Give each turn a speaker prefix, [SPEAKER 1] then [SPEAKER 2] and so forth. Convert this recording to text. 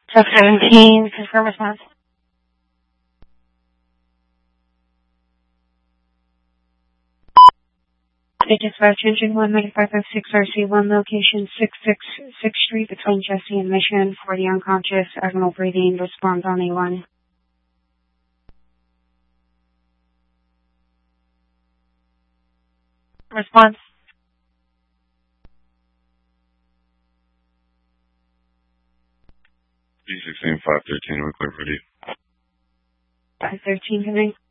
[SPEAKER 1] Truck 17, confirm response. The dispatch engine 19556 RC1 location 666 Street between Jesse and Mission for the unconscious abnormal breathing. Response on A1. Response.
[SPEAKER 2] B16 513, we're clear for you.
[SPEAKER 1] 513 coming.